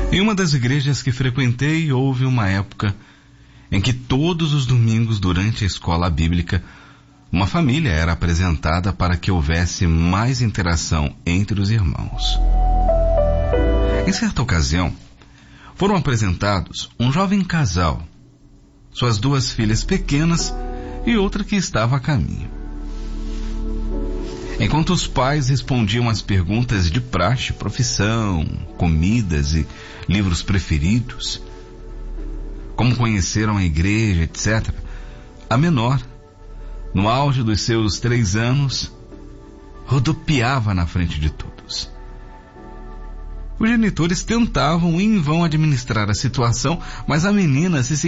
Em uma das igrejas que frequentei, houve uma época em que todos os domingos, durante a escola bíblica, uma família era apresentada para que houvesse mais interação entre os irmãos. Em certa ocasião, foram apresentados um jovem casal, suas 2 filhas pequenas e outra que estava a caminho. Enquanto os pais respondiam às perguntas de praxe, profissão, comidas e livros preferidos, como conheceram a igreja, etc., a menor, no auge dos seus 3 anos, rodopiava na frente de todos. Os genitores tentavam em vão administrar a situação, mas a menina se